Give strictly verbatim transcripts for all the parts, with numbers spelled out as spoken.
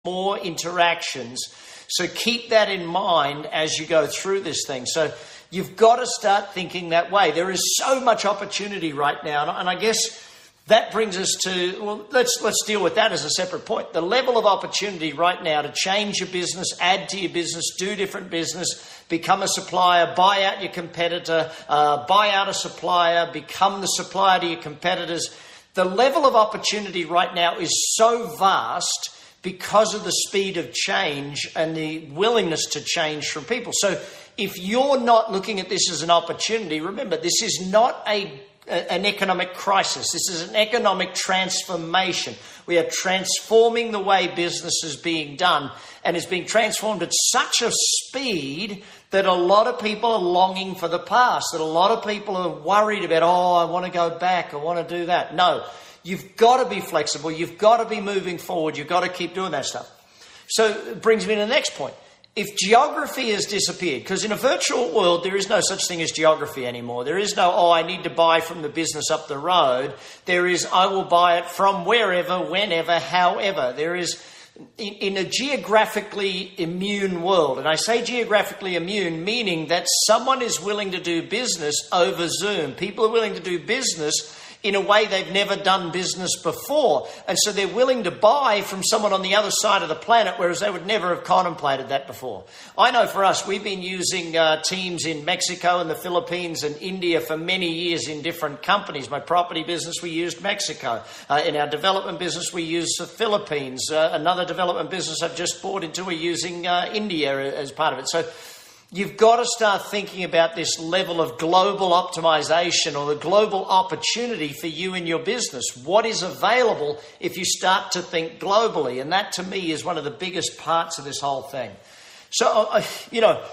more interactions. So keep that in mind as you go through this thing. So you've got to start thinking that way. There is so much opportunity right now. And I guess that brings us to, well, let's let's deal with that as a separate point. The level of opportunity right now to change your business, add to your business, do different business, become a supplier, buy out your competitor, uh, buy out a supplier, become the supplier to your competitors. The level of opportunity right now is so vast because of the speed of change and the willingness to change from people. So if you're not looking at this as an opportunity, remember, this is not a an economic crisis. This is an economic transformation. We are transforming the way business is being done, and it's being transformed at such a speed that a lot of people are longing for the past, that a lot of people are worried about, oh, I want to go back, I want to do that. No, you've got to be flexible. You've got to be moving forward. You've got to keep doing that stuff. So it brings me to the next point. If geography has disappeared, because in a virtual world, there is no such thing as geography anymore. There is no, oh, I need to buy from the business up the road. There is, I will buy it from wherever, whenever, however. There is, in, in a geographically immune world, and I say geographically immune, meaning that someone is willing to do business over Zoom. People are willing to do business in a way they've never done business before. And so they're willing to buy from someone on the other side of the planet, whereas they would never have contemplated that before. I know for us, we've been using uh, teams in Mexico and the Philippines and India for many years in different companies. My property business, we used Mexico. Uh, in our development business, we used the Philippines. Uh, another development business I've just bought into, we're using uh, India as part of it. So you've got to start thinking about this level of global optimization or the global opportunity for you in your business. What is available if you start to think globally? And that, to me, is one of the biggest parts of this whole thing. So, uh, you know,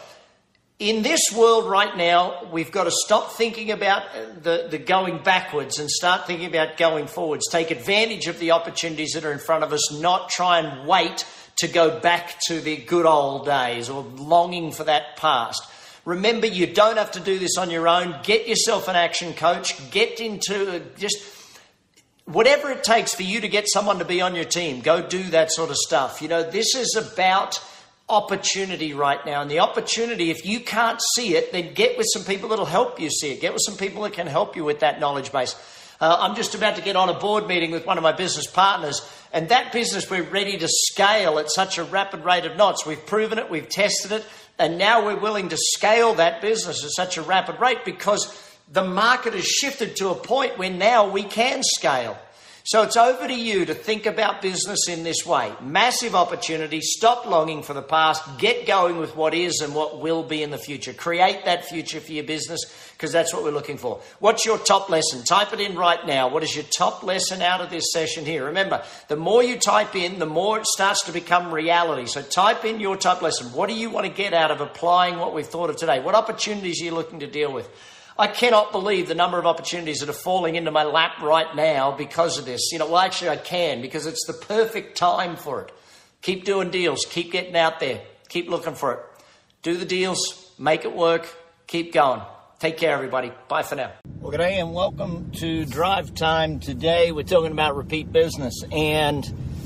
in this world right now, we've got to stop thinking about the, the going backwards and start thinking about going forwards. Take advantage of the opportunities that are in front of us, not try and wait to go back to the good old days or longing for that past. Remember, you don't have to do this on your own. Get yourself an action coach. Get into just whatever it takes for you to get someone to be on your team. Go do that sort of stuff. You know, this is about opportunity right now. And the opportunity, if you can't see it, then get with some people that'll help you see it. Get with some people that can help you with that knowledge base. Uh, I'm just about to get on a board meeting with one of my business partners, and that business we're ready to scale at such a rapid rate of knots. We've proven it, we've tested it, and now we're willing to scale that business at such a rapid rate because the market has shifted to a point where now we can scale. So it's over to you to think about business in this way. Massive opportunity. Stop longing for the past. Get going with what is and what will be in the future. Create that future for your business because that's what we're looking for. What's your top lesson? Type it in right now. What is your top lesson out of this session here? Remember, the more you type in, the more it starts to become reality. So type in your top lesson. What do you want to get out of applying what we've thought of today? What opportunities are you looking to deal with? I cannot believe the number of opportunities that are falling into my lap right now because of this. You know, well, actually I can because it's the perfect time for it. Keep doing deals. Keep getting out there. Keep looking for it. Do the deals. Make it work. Keep going. Take care, everybody. Bye for now. Well, good day and welcome to Drive Time. Today we're talking about repeat business. And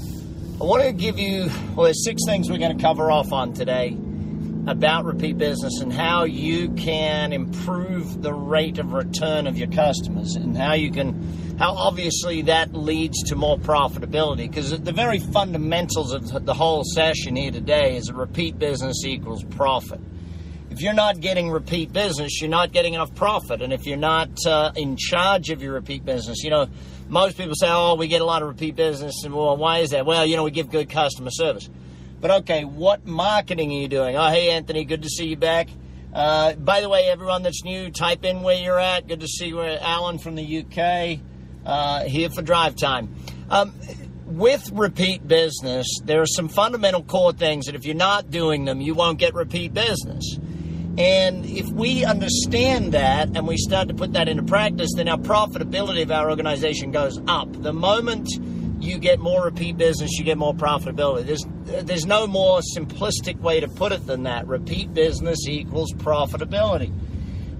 I want to give you, well, there's six things we're going to cover off on today about repeat business and how you can improve the rate of return of your customers and how you can, how obviously that leads to more profitability. Because the very fundamentals of the whole session here today is that repeat business equals profit. If you're not getting repeat business, you're not getting enough profit. And if you're not uh, in charge of your repeat business, you know, most people say, oh, we get a lot of repeat business. And well, why is that? Well, you know, we give good customer service. But okay, what marketing are you doing? Oh, hey, Anthony, good to see you back. Uh, by the way, everyone that's new, type in where you're at. Good to see you, Alan from the U K, uh, here for Drive Time. Um, with repeat business, there are some fundamental core things that if you're not doing them, you won't get repeat business. And if we understand that and we start to put that into practice, then our profitability of our organization goes up. The moment you get more repeat business, you get more profitability. There's there's no more simplistic way to put it than that. Repeat business equals profitability.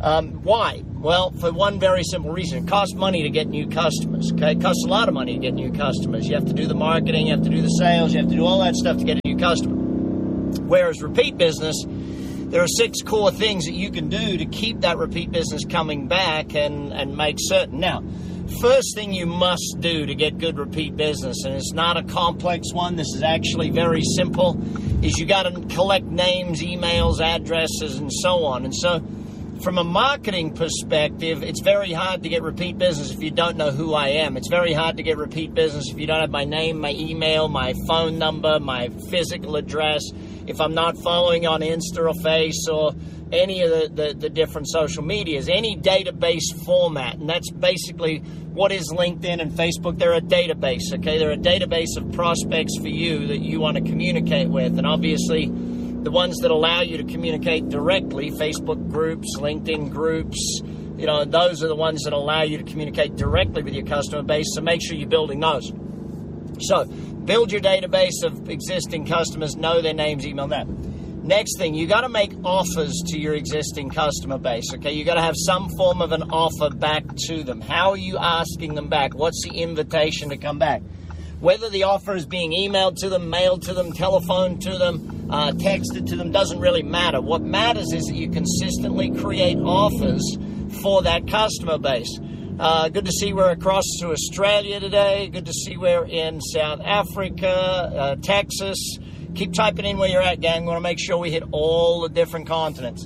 Um, why? Well, for one very simple reason. It costs money to get new customers, okay? It costs a lot of money to get new customers. You have to do the marketing, you have to do the sales, you have to do all that stuff to get a new customer. Whereas repeat business, there are six core things that you can do to keep that repeat business coming back and, and make certain. Now, first thing you must do to get good repeat business, and it's not a complex one, this is actually very simple, is you got to collect names, emails, addresses, and so on. And so from a marketing perspective, it's very hard to get repeat business if you don't know who I am. It's very hard to get repeat business if you don't have my name, my email, my phone number, my physical address, if I'm not following on Insta or Face or any of the, the, the different social medias, any database format. And that's basically what is LinkedIn and Facebook. They're a database, okay? They're a database of prospects for you that you want to communicate with. And obviously, the ones that allow you to communicate directly, Facebook groups, LinkedIn groups, you know, those are the ones that allow you to communicate directly with your customer base, so make sure you're building those. So, build your database of existing customers, know their names, email them. Next thing, you got to make offers to your existing customer base, okay? You got to have some form of an offer back to them. How are you asking them back? What's the invitation to come back? Whether the offer is being emailed to them, mailed to them, telephoned to them, uh, texted to them, doesn't really matter. What matters is that you consistently create offers for that customer base. Uh, good to see we're across to Australia today. Good to see we're in South Africa, uh, Texas. Keep typing in where you're at, gang. We want to make sure we hit all the different continents.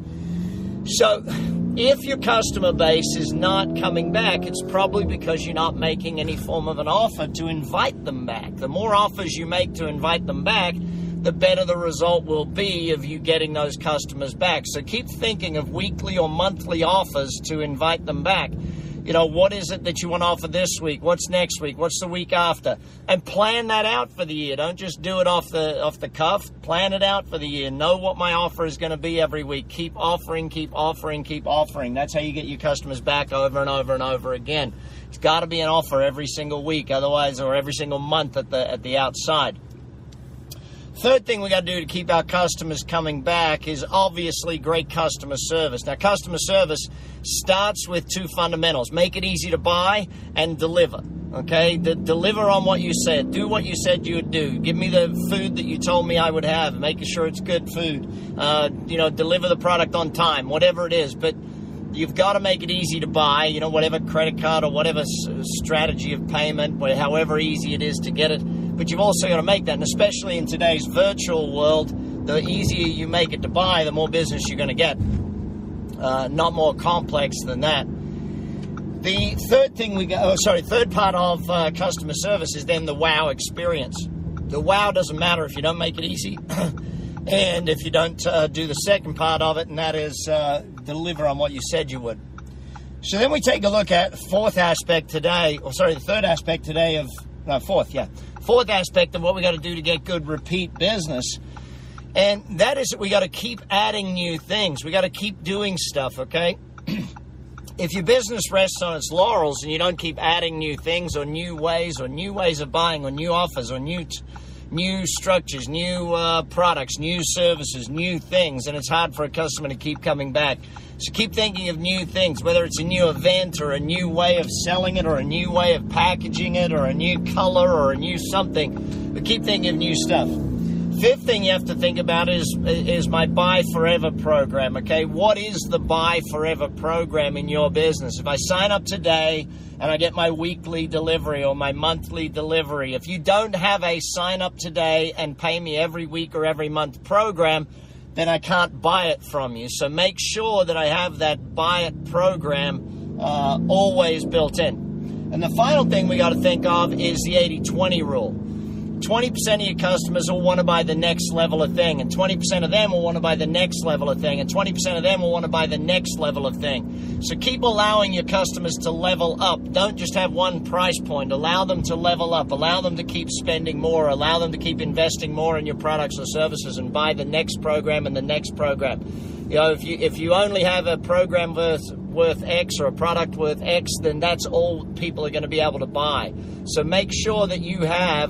So if your customer base is not coming back, it's probably because you're not making any form of an offer to invite them back. The more offers you make to invite them back, the better the result will be of you getting those customers back. So keep thinking of weekly or monthly offers to invite them back. You know, what is it that you want to offer this week? What's next week? What's the week after? And plan that out for the year. Don't just do it off the off the cuff. Plan it out for the year. Know what my offer is going to be every week. Keep offering, keep offering, keep offering. That's how you get your customers back over and over and over again. It's got to be an offer every single week, otherwise, or every single month at the at the outside. Third thing we got to do to keep our customers coming back is obviously great customer service. Now, customer service starts with two fundamentals. Make it easy to buy and deliver, okay? De- deliver on what you said. Do what you said you would do. Give me the food that you told me I would have, making sure it's good food. Uh, you know, deliver the product on time, whatever it is. But you've got to make it easy to buy, you know, whatever credit card or whatever s- strategy of payment, however easy it is to get it. But you've also got to make that, and especially in today's virtual world, the easier you make it to buy, the more business you're going to get. Uh, not more complex than that. The third thing we go, oh, sorry, third part of uh, customer service is then the wow experience. The wow doesn't matter if you don't make it easy, and if you don't uh, do the second part of it, and that is uh, deliver on what you said you would. So then we take a look at the fourth aspect today, or sorry, the third aspect today of, no, fourth, yeah. Fourth aspect of what we got to do to get good repeat business, and that is that we got to keep adding new things. We got to keep doing stuff, okay? If your business rests on its laurels and you don't keep adding new things or new ways or new ways of buying or new offers or new t- new structures, new uh, products, new services, new things, and it's hard for a customer to keep coming back. So keep thinking of new things, whether it's a new event or a new way of selling it or a new way of packaging it or a new color or a new something, but keep thinking of new stuff. Fifth thing you have to think about is is my Buy Forever program, okay? What is the Buy Forever program in your business? If I sign up today and I get my weekly delivery or my monthly delivery, if you don't have a sign up today and pay me every week or every month program, then I can't buy it from you. So make sure that I have that buy it program uh, always built in. And the final thing we got to think of is the eighty twenty rule. twenty percent of your customers will want to buy the next level of thing, and twenty percent of them will want to buy the next level of thing, and twenty percent of them will want to buy the next level of thing. So keep allowing your customers to level up. Don't just have one price point. Allow them to level up. Allow them to keep spending more. Allow them to keep investing more in your products or services and buy the next program and the next program. You know, if you if you only have a program worth worth X or a product worth X, then that's all people are going to be able to buy. So make sure that you have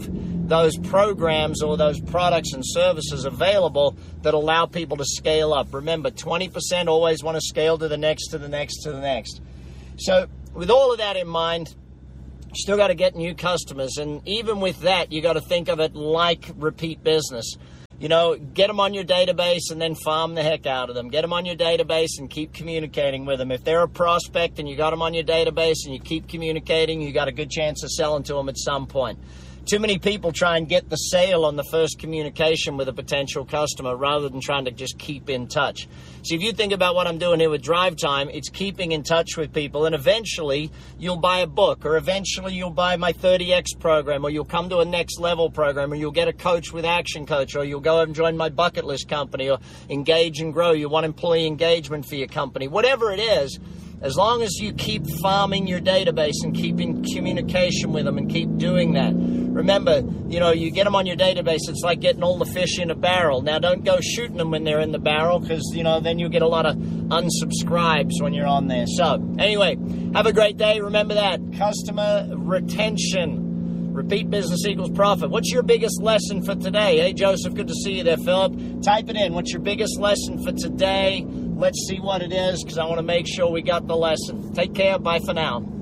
those programs or those products and services available that allow people to scale up. Remember, twenty percent always want to scale to the next, to the next, to the next. So with all of that in mind, you still got to get new customers. And even with that, you got to think of it like repeat business. You know, get them on your database and then farm the heck out of them. Get them on your database and keep communicating with them. If they're a prospect and you got them on your database and you keep communicating, you got a good chance of selling to them at some point. Too many people try and get the sale on the first communication with a potential customer rather than trying to just keep in touch. So if you think about what I'm doing here with Drive Time, it's keeping in touch with people, and eventually you'll buy a book, or eventually you'll buy my thirty X program, or you'll come to a next level program, or you'll get a coach with Action Coach, or you'll go and join my bucket list company, or Engage and Grow. You want employee engagement for your company. Whatever it is, as long as you keep farming your database and keep in communication with them and keep doing that. Remember, you know, you get them on your database, it's like getting all the fish in a barrel. Now, don't go shooting them when they're in the barrel because, you know, then you'll get a lot of unsubscribes when you're on there. So, anyway, have a great day. Remember that. Customer retention. Repeat business equals profit. What's your biggest lesson for today? Hey, Joseph, good to see you there, Philip. Type it in. What's your biggest lesson for today? Let's see what it is because I want to make sure we got the lesson. Take care. Bye for now.